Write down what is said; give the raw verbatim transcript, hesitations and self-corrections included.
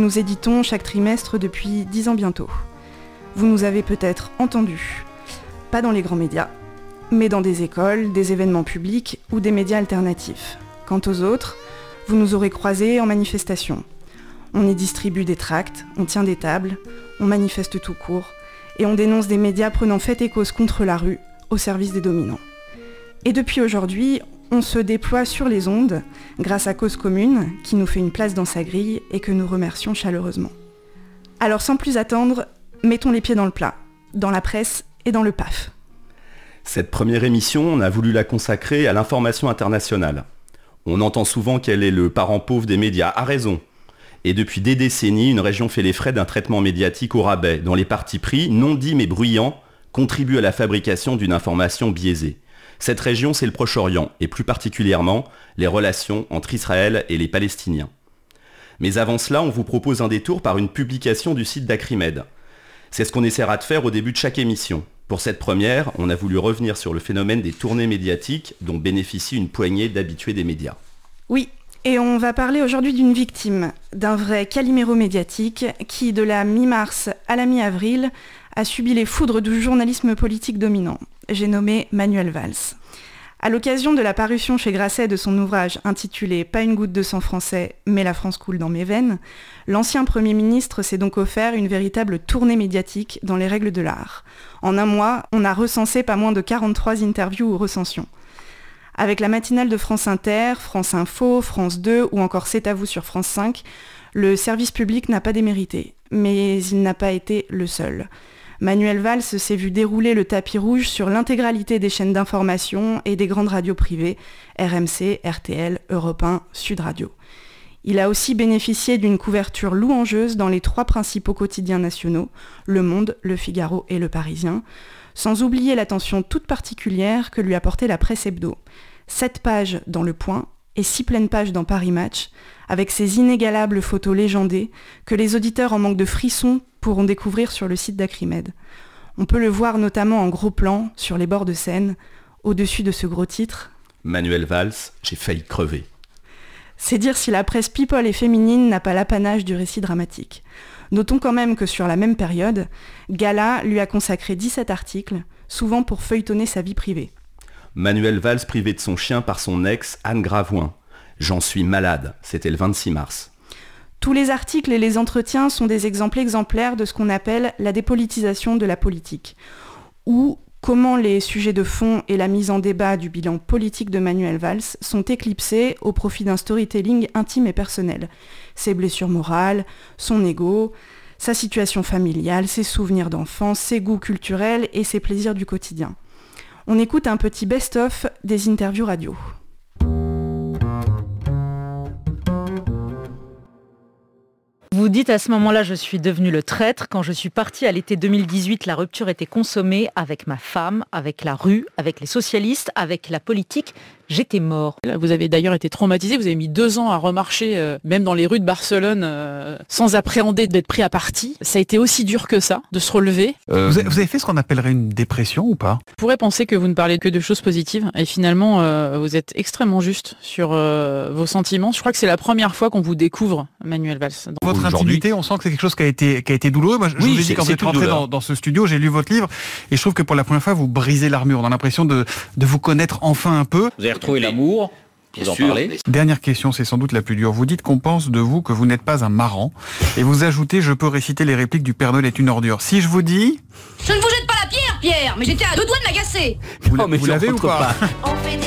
nous éditons chaque trimestre depuis dix ans bientôt. Vous nous avez peut-être entendus, pas dans les grands médias, mais dans des écoles, des événements publics ou des médias alternatifs. Quant aux autres, vous nous aurez croisés en manifestation. On y distribue des tracts, on tient des tables, on manifeste tout court, et on dénonce des médias prenant fait et cause contre la rue, au service des dominants. Et depuis aujourd'hui, on se déploie sur les ondes, grâce à Cause Commune, qui nous fait une place dans sa grille et que nous remercions chaleureusement. Alors sans plus attendre, mettons les pieds dans le plat, dans la presse et dans le P A F. Cette première émission, on a voulu la consacrer à l'information internationale. On entend souvent qu'elle est le parent pauvre des médias, à raison. Et depuis des décennies, une région fait les frais d'un traitement médiatique au rabais, dont les partis pris, non dits mais bruyants, contribuent à la fabrication d'une information biaisée. Cette région, c'est le Proche-Orient, et plus particulièrement les relations entre Israël et les Palestiniens. Mais avant cela, on vous propose un détour par une publication du site d'Acrimed. C'est ce qu'on essaiera de faire au début de chaque émission. Pour cette première, on a voulu revenir sur le phénomène des tournées médiatiques dont bénéficie une poignée d'habitués des médias. Oui, et on va parler aujourd'hui d'une victime, d'un vrai caliméro médiatique qui, de la mi-mars à la mi-avril, a subi les foudres du journalisme politique dominant. J'ai nommé Manuel Valls. À l'occasion de la parution chez Grasset de son ouvrage intitulé « Pas une goutte de sang français, mais la France coule dans mes veines », l'ancien Premier ministre s'est donc offert une véritable tournée médiatique dans les règles de l'art. En un mois, on a recensé pas moins de quarante-trois interviews ou recensions. Avec la matinale de France Inter, France Info, France deux ou encore C'est à vous sur France cinq, le service public n'a pas démérité, mais il n'a pas été le seul. Manuel Valls s'est vu dérouler le tapis rouge sur l'intégralité des chaînes d'information et des grandes radios privées, R M C, R T L, Europe un, Sud Radio. Il a aussi bénéficié d'une couverture louangeuse dans les trois principaux quotidiens nationaux, Le Monde, Le Figaro et Le Parisien, sans oublier l'attention toute particulière que lui apportait la presse hebdo. Sept pages dans Le Point et six pleines pages dans Paris Match, avec ces inégalables photos légendées que les auditeurs en manque de frissons pourront découvrir sur le site d'Acrimed. On peut le voir notamment en gros plan, sur les bords de Seine, au-dessus de ce gros titre. Manuel Valls, j'ai failli crever. C'est dire si la presse people et féminine n'a pas l'apanage du récit dramatique. Notons quand même que sur la même période, Gala lui a consacré dix-sept articles, souvent pour feuilletonner sa vie privée. Manuel Valls privé de son chien par son ex Anne Gravoin. J'en suis malade, c'était le vingt-six mars. Tous les articles et les entretiens sont des exemples exemplaires de ce qu'on appelle la dépolitisation de la politique, ou comment les sujets de fond et la mise en débat du bilan politique de Manuel Valls sont éclipsés au profit d'un storytelling intime et personnel. Ses blessures morales, son ego, sa situation familiale, ses souvenirs d'enfance, ses goûts culturels et ses plaisirs du quotidien. On écoute un petit best-of des interviews radio. Vous dites à ce moment-là, je suis devenu le traître. Quand je suis parti à l'été deux mille dix-huit, la rupture était consommée avec ma femme, avec la rue, avec les socialistes, avec la politique. J'étais mort. Vous avez d'ailleurs été traumatisé, vous avez mis deux ans à remarcher, euh, même dans les rues de Barcelone, euh, sans appréhender d'être pris à partie. Ça a été aussi dur que ça, de se relever. Euh... Vous, avez, vous avez fait ce qu'on appellerait une dépression ou pas ? On pourrait penser que vous ne parlez que de choses positives, et finalement, euh, vous êtes extrêmement juste sur euh, vos sentiments. Je crois que c'est la première fois qu'on vous découvre, Manuel Valls. Dans votre intimité, on sent que c'est quelque chose qui a été, qui a été douloureux. Moi, je oui, vous ai dit quand vous êtes rentré dans, dans ce studio, j'ai lu votre livre, et je trouve que pour la première fois, vous brisez l'armure. On a l'impression de, de vous connaître enfin un peu. Vous avez retrouvé l'amour. Vous en parlez. Dernière question, c'est sans doute la plus dure. Vous dites qu'on pense de vous que vous n'êtes pas un marrant. Et vous ajoutez, je peux réciter les répliques du Père Noël est une ordure. Si je vous dis... Je ne vous jette pas la pierre, Pierre, mais j'étais à deux doigts de m'agacer. Vous, non, mais vous l'avez ou pas, pas. On fait des